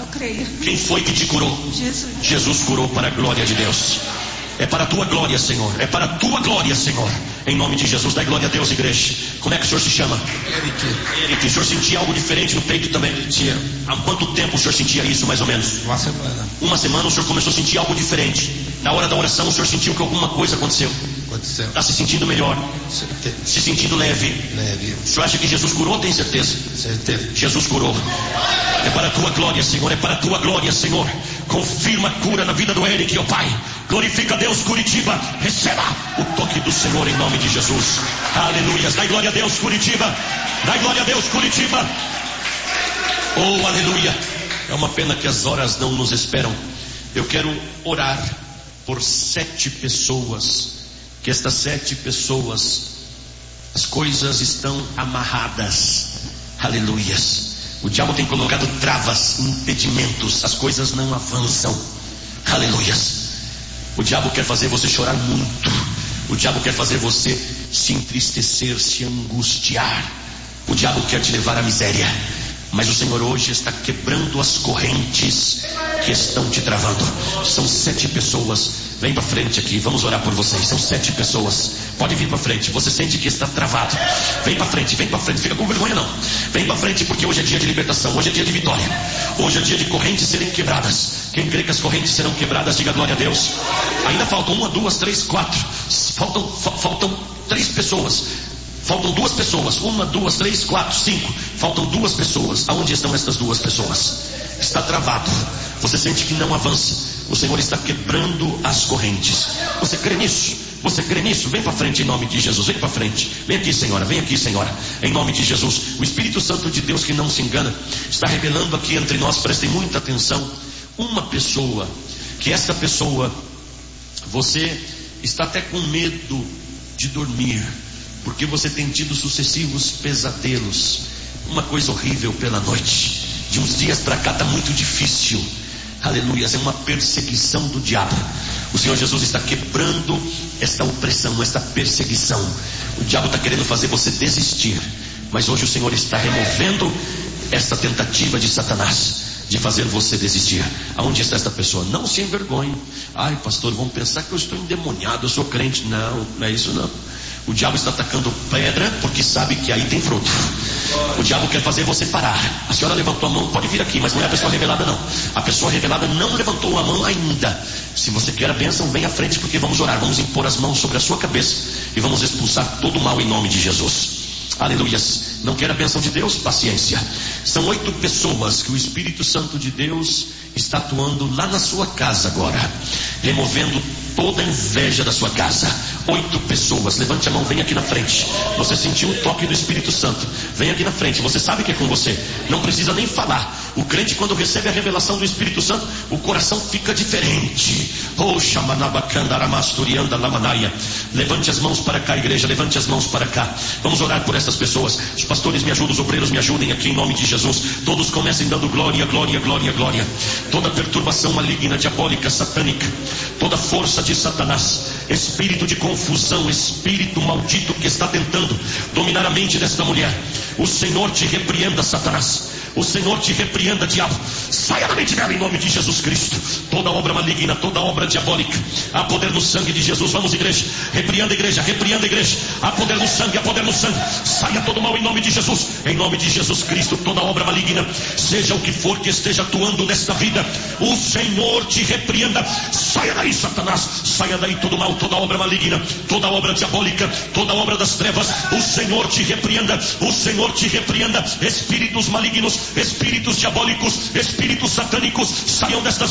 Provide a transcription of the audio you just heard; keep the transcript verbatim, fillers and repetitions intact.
creio. Quem foi que te curou? Jesus. Jesus curou para a glória de Deus. É para a tua glória, Senhor. É para a tua glória, Senhor. Em nome de Jesus, dá glória a Deus, igreja. Como é que o senhor se chama? Eric. Eric, o senhor sentia algo diferente no peito também? Tinha. Há quanto tempo o senhor sentia isso, mais ou menos? Uma semana. Uma semana o senhor começou a sentir algo diferente. Na hora da oração o senhor sentiu que alguma coisa aconteceu. Aconteceu. Está se sentindo melhor. Certeza. Se sentindo leve. Leve. O senhor acha que Jesus curou? Tem certeza? Certeza. Jesus curou. É para a tua glória, Senhor. É para a tua glória, Senhor. Confirma a cura na vida do Eric, ó Pai. Glorifica a Deus, Curitiba. Receba o toque do Senhor em nome de Jesus. Aleluia. Dá glória a Deus, Curitiba. Dá glória a Deus, Curitiba. Oh, aleluia. É uma pena que as horas não nos esperam. Eu quero orar por sete pessoas. Que estas sete pessoas, as coisas estão amarradas. Aleluias. O diabo tem colocado travas, impedimentos. As coisas não avançam. Aleluias. O diabo quer fazer você chorar muito. O diabo quer fazer você se entristecer, se angustiar. O diabo quer te levar à miséria. Mas o Senhor hoje está quebrando as correntes que estão te travando. São sete pessoas. Vem para frente aqui, vamos orar por vocês. São sete pessoas. Pode vir para frente. Você sente que está travado. Vem para frente, vem para frente. Fica com vergonha não. Vem para frente porque hoje é dia de libertação. Hoje é dia de vitória. Hoje é dia de correntes serem quebradas. Quem crê que as correntes serão quebradas, diga glória a Deus. Ainda faltam uma, duas, três, quatro. Faltam, fa- faltam três pessoas. Faltam duas pessoas. Uma, duas, três, quatro, cinco. Faltam duas pessoas. Aonde estão estas duas pessoas? Está travado. Você sente que não avança. O Senhor está quebrando as correntes. Você crê nisso? Você crê nisso? Vem para frente em nome de Jesus. Vem para frente. Vem aqui, Senhora. Vem aqui, Senhora. Em nome de Jesus. O Espírito Santo de Deus, que não se engana, está revelando aqui entre nós. Prestem muita atenção. Uma pessoa. Que esta pessoa, você está até com medo de dormir. Porque você tem tido sucessivos pesadelos. Uma coisa horrível pela noite. De uns dias para cá está muito difícil. Aleluia, é uma perseguição do diabo. O Senhor Jesus está quebrando esta opressão, esta perseguição. O diabo está querendo fazer você desistir. Mas hoje o Senhor está removendo esta tentativa de Satanás de fazer você desistir. Aonde está esta pessoa? Não se envergonhe. Ai, pastor, vão pensar que eu estou endemoniado, eu sou crente. Não, não é isso não. O diabo está atacando pedra porque sabe que aí tem fruto. O diabo quer fazer você parar. A senhora levantou a mão, pode vir aqui, mas não é a pessoa revelada não. A pessoa revelada não levantou a mão ainda. Se você quer a bênção, vem à frente porque vamos orar. Vamos impor as mãos sobre a sua cabeça e vamos expulsar todo o mal em nome de Jesus. Aleluias. Não quer a bênção de Deus? Paciência. São oito pessoas que o Espírito Santo de Deus está atuando lá na sua casa agora, removendo toda a inveja da sua casa. Oito pessoas. Levante a mão, vem aqui na frente. Você sentiu o toque do Espírito Santo? Vem aqui na frente. Você sabe que é com você. Não precisa nem falar. O crente, quando recebe a revelação do Espírito Santo, o coração fica diferente. Oh, Shamanabakandaramastorianda Lamanaia. Levante as mãos para cá, igreja. Levante as mãos para cá. Vamos orar por essas pessoas. Os pastores me ajudam, os obreiros me ajudem aqui em nome de Jesus. Todos comecem dando glória, glória, glória, glória. Toda perturbação maligna, diabólica, satânica, toda força de Satanás, espírito de confusão, espírito maldito que está tentando dominar a mente desta mulher, o Senhor te repreenda, Satanás. O Senhor te repreenda, diabo. Saia da mente dela em nome de Jesus Cristo. Toda obra maligna, toda obra diabólica. Há poder no sangue de Jesus. Vamos, igreja. Repreenda, igreja. Repreenda, igreja. Há poder no sangue, há poder no sangue. Saia todo mal em nome de Jesus. Em nome de Jesus Cristo. Toda obra maligna, seja o que for que esteja atuando nesta vida, o Senhor te repreenda. Saia daí, Satanás. Saia daí todo mal, toda obra maligna, toda obra diabólica, toda obra das trevas. O Senhor te repreenda. O Senhor te repreenda. Espíritos malignos, espíritos diabólicos, espíritos satânicos, saiam destas